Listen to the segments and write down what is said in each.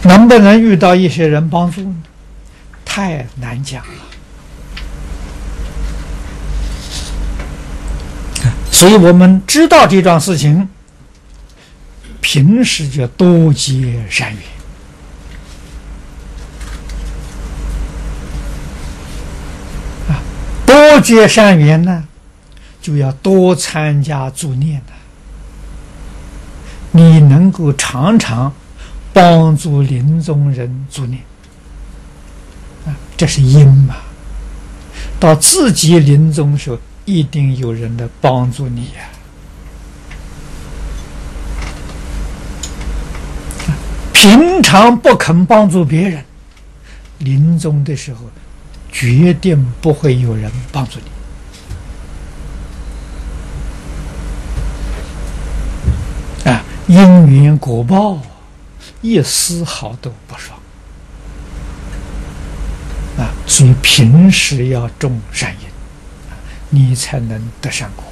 能不能遇到一些人帮助呢？太难讲了。所以我们知道这桩事情，平时就多结善缘。多结善缘呢，就要多参加助念的。你能够常常帮助临终人助念，这是因嘛。到自己临终时候，一定有人来帮助你呀。平常不肯帮助别人，临终的时候决定不会有人帮助你。因缘果报，一丝毫都不爽。所以平时要种善因，你才能得善果。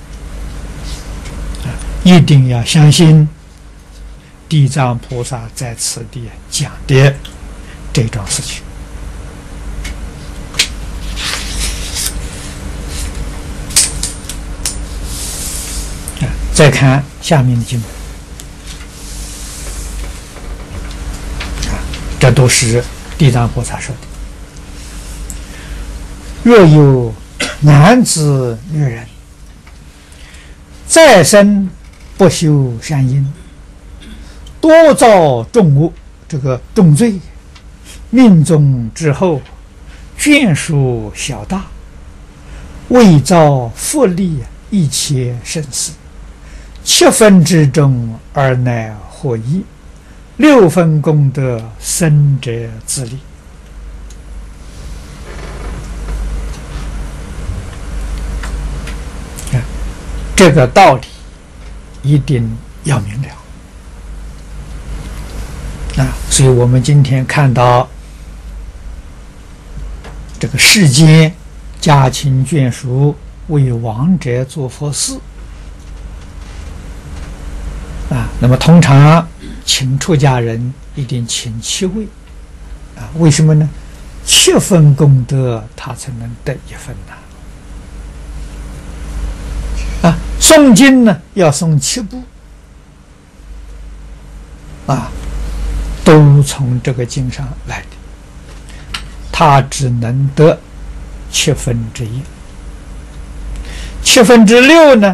一定要相信地藏菩萨在此地讲的这桩事情。再看下面的经文，这都是地藏菩萨说的。若有男子女人再生不修善因，多造重恶，这个重罪，命中之后眷属小大，为造复利一切生死，7分之中而乃获益，6分功德生者自利。这个道理一定要明了所以我们今天看到这个世间家亲眷属为亡者做佛事那么通常请出家人一定请7位为什么呢？7分功德他才能得1分诵经呢要诵7部都从这个经上来的，他只能得1/7，7分之6呢，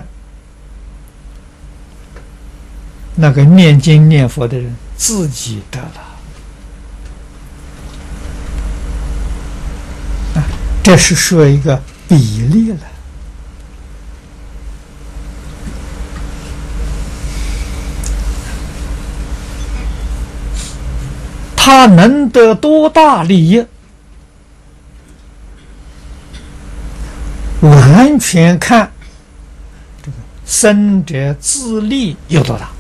那个念经念佛的人自己得了这是说一个比例了。他能得多大利益，完全看这个生者自利有多大。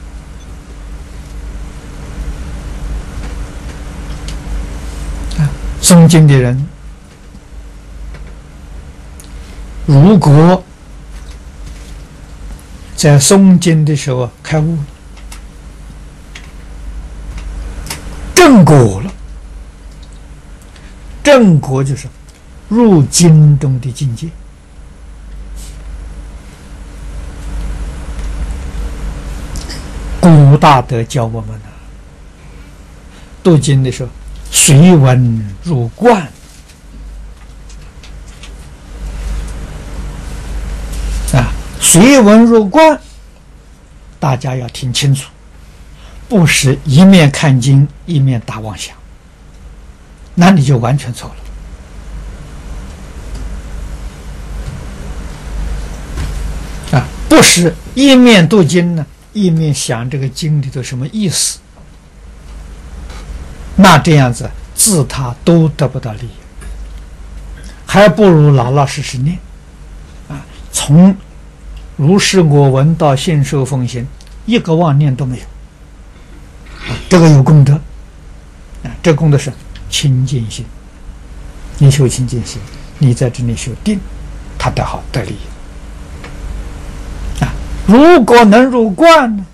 诵经的人，如果在诵经的时候开悟，正果了，正果就是入经中的境界。古大德教我们读经的时候，随文入观随文入观，大家要听清楚。不是一面看经一面打妄想，那你就完全错了不是一面读经呢一面想这个经里头什么意思，那这样子自他都得不到利益，还不如老老实实念从如是我闻到信受奉行，一个妄念都没有。这个有功德这功德是清净心，你修清净心，你在这里修定，他得好得利如果能入观呢，